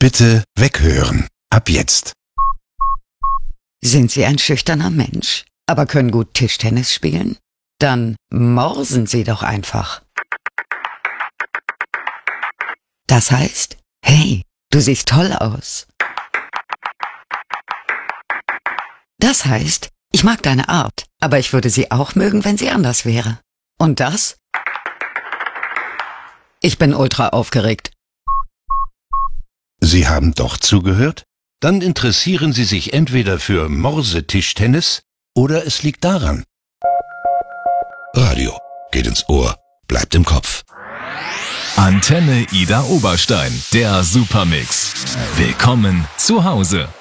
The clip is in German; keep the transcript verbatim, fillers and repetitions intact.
Bitte weghören. Ab jetzt. Sind Sie ein schüchterner Mensch, aber können gut Tischtennis spielen? Dann morsen Sie doch einfach. Das heißt, hey, du siehst toll aus. Das heißt, ich mag deine Art, aber ich würde sie auch mögen, wenn sie anders wäre. Und das? Ich bin ultra aufgeregt. Sie haben doch zugehört? Dann interessieren Sie sich entweder für Morsetischtennis oder es liegt daran. Radio geht ins Ohr, bleibt im Kopf. Antenne Ida Oberstein, der Supermix. Willkommen zu Hause.